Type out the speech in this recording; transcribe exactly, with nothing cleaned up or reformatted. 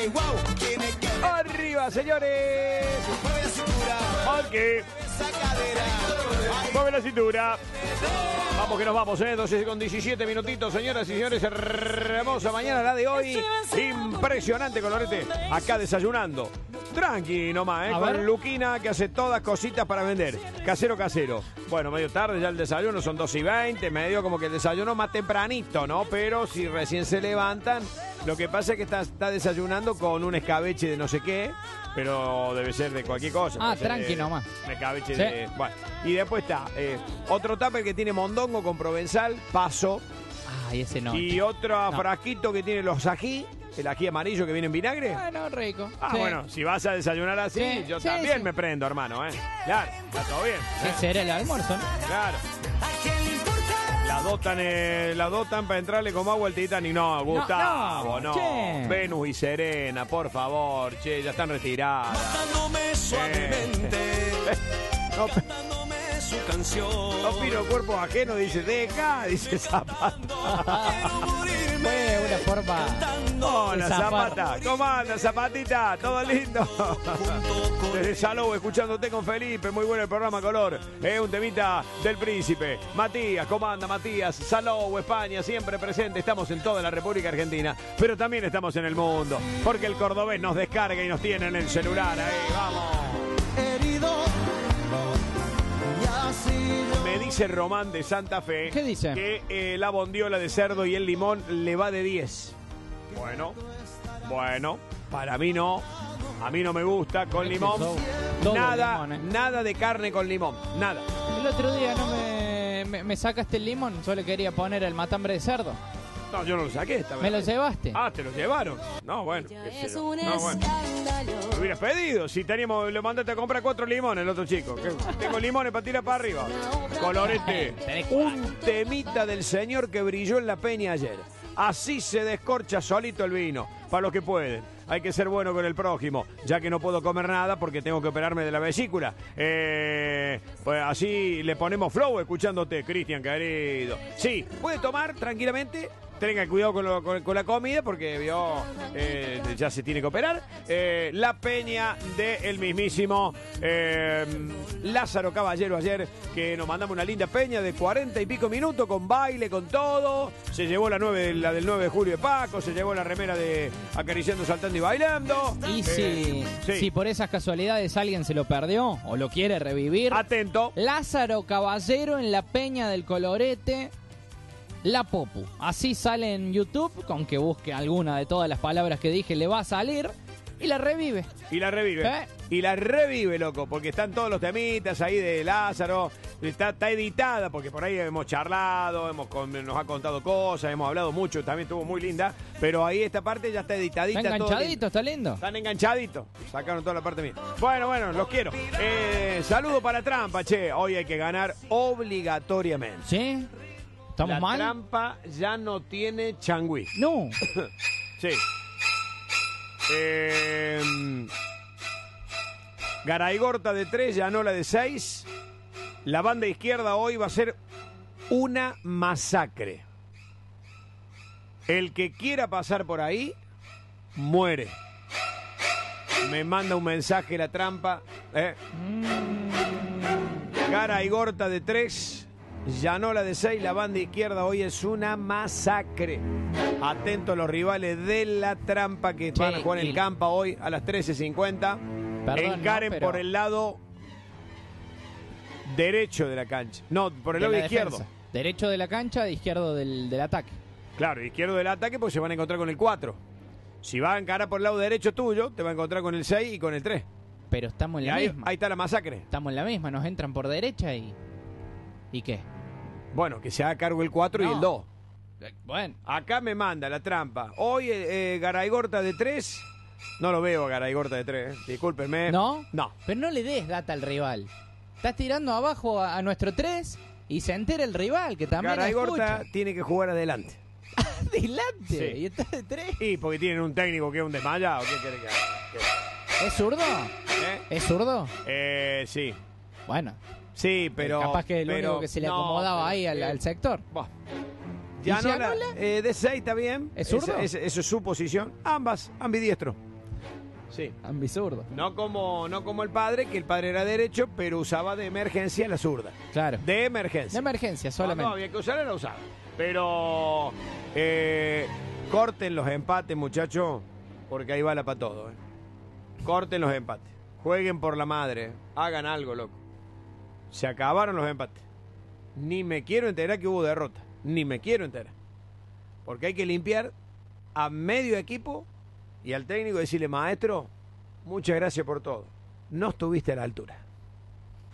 Arriba, señores. Ok. Mueve la cintura. Vamos que nos vamos, ¿eh? doce con diecisiete minutitos, señoras y señores. Hermosa mañana la de hoy. Impresionante, Colorete. Acá desayunando. Tranqui nomás, ¿eh? A Con ver. Luquina, que hace todas cositas para vender. Casero, casero. Bueno, medio tarde ya el desayuno, son dos y veinte. Medio como que el desayuno más tempranito, ¿no? Pero si recién se levantan, lo que pasa es que está, está desayunando con un escabeche de no sé qué. Pero debe ser de cualquier cosa. Ah, puede ser tranqui de- nomás. Un escabeche Sí. de... Bueno, y después está eh, otro tupper que tiene mondongo con provenzal, paso. Ay, ese no. Y otro No. frasquito que tiene los ají, el ají amarillo que viene en vinagre. Bueno, rico. Ah, Sí. bueno, si vas a desayunar así, Sí, yo sí, también sí. me prendo, hermano, ¿eh? Claro, está todo bien. Ese era el almuerzo, ¿no? Claro. La dotan, eh, la dotan para entrarle como agua al Titanic. No, Gustavo, no. no, che. Venus y Serena, por favor, che, ya están retiradas. Dándome suavemente, Eh. No, pe- dándome su canción. no piro cuerpo ajeno, dice, deja, dice Zapata. Quiero morirme Fue una forma. Hola, de zafar. Zapata. ¿Cómo anda, Zapatita? ¿Todo lindo? junto con Desde Salou, escuchándote con Felipe. Muy bueno el programa, Color. Es un temita del príncipe. Matías, ¿cómo anda, Matías? Salou, España, siempre presente. Estamos en toda la República Argentina, pero también estamos en el mundo. Porque el cordobés nos descarga y nos tiene en el celular. Ahí, vamos. herido. Y así yo Me dice Román de Santa Fe. ¿Qué dice? Que eh, la bondiola de cerdo y el limón le va de diez. Bueno, bueno, para mí no. A mí no me gusta con limón. Todo Nada, limón, eh. nada de carne con limón. Nada. El otro día no me, me, me sacaste el limón, solo quería poner el matambre de cerdo. No, yo no lo saqué esta vez. ¿Me lo llevaste? Ah, ¿te lo llevaron? No, bueno. qué sé Es yo. un No, bueno. escándalo. Me hubieras pedido. Si teníamos, lo mandaste a comprar cuatro limones el otro chico. ¿Qué? Tengo limones para tirar para arriba. Colorete. Tenés Un temita del señor que brilló en la peña ayer. Así se descorcha solito el vino. Para los que pueden. Hay que ser bueno con el prójimo. Ya que no puedo comer nada porque tengo que operarme de la vesícula. Eh, pues así le ponemos flow escuchándote, Cristian, querido. Sí, puede tomar tranquilamente. Tenga cuidado con, lo- con- con la comida porque vio eh, ya se tiene que operar. Eh, la peña del mismísimo eh, Lázaro Caballero ayer, que nos mandamos una linda peña de cuarenta y pico minutos con baile, con todo. Se llevó la, nueve, la del nueve de julio de Paco, se llevó la remera de Acariciando, Saltando y Bailando. Y Eh, si, sí. si por esas casualidades alguien se lo perdió o lo quiere revivir, Atento. Lázaro Caballero en la Peña del Colorete, La Popu. Así sale en YouTube, con que busque alguna de todas las palabras que dije le va a salir y la revive. Y la revive. ¿Eh? Y la revive, loco, porque están todos los temitas ahí de Lázaro. Está, está editada, porque por ahí hemos charlado, hemos con- nos ha contado cosas, hemos hablado mucho, también estuvo muy linda. Pero ahí esta parte ya está editadita. Está todo enganchadito, lindo. está lindo. Están enganchaditos. Sacaron toda la parte mía. Bueno, bueno, los quiero. Eh, saludo para Trampa, che. Hoy hay que ganar obligatoriamente. ¿Sí? ¿Estamos la mal? Trampa ya no tiene changüí. No. Sí. Eh, Garay Gorta de tres, Llanola de seis. La banda izquierda hoy va a ser una masacre. El que quiera pasar por ahí, muere. Me manda un mensaje la Trampa. ¿eh? Garay Gorta de tres, Llanola de seis. La banda izquierda hoy es una masacre. Atento a los rivales de la Trampa que Che, van a jugar en y- el Campa hoy a las trece cincuenta. Perdón, Encaren no, pero- por el lado derecho de la cancha. No, por el De lado la izquierdo. defensa. Derecho de la cancha, de izquierdo del, del ataque. Claro, izquierdo del ataque porque se van a encontrar con el cuatro. Si va a encarar por el lado derecho tuyo, te va a encontrar con el seis y con el tres. Pero estamos en Y la ahí, misma. ahí está la masacre. Estamos en la misma, nos entran por derecha y... ¿Y qué? Bueno, que se haga cargo el cuatro y No. el dos. Eh, Bueno, Acá me manda la Trampa. Hoy eh, eh, Garay Gorta de tres. No lo veo a Garay Gorta de tres. eh. Discúlpenme. ¿no? No. Pero no le des data al rival. Estás tirando abajo a, a nuestro tres y se entera el rival, que también Garay escucha. Gorta tiene que jugar adelante. Adelante. Sí. Y está de tres. Y porque tienen un técnico que es un desmayado. ¿Qué quiere que haga? ¿Qué? ¿Es zurdo? ¿Eh? ¿Es zurdo? Eh, sí. Bueno, Sí, pero. capaz que es lo pero- único que se le no, acomodaba pero- ahí al, eh, al sector. Buah. ¿Y Ya no la, Llanola? eh, de seis está bien. ¿Es zurdo? Esa- esa- Eso es su posición. Ambas, ambidiestro. Sí. Ambizurdo. No como, no como el padre, que el padre era derecho, pero usaba de emergencia la zurda. Claro. De emergencia. De emergencia solamente. No, no, había que usarla, la usaba. Pero eh, corten los empates, muchachos, porque ahí bala para todo. ¿eh? Corten los empates. Jueguen por la madre. Hagan algo, loco. Se acabaron los empates. Ni me quiero enterar que hubo derrota. Ni me quiero enterar. Porque hay que limpiar a medio equipo y al técnico decirle, maestro, muchas gracias por todo. No estuviste a la altura.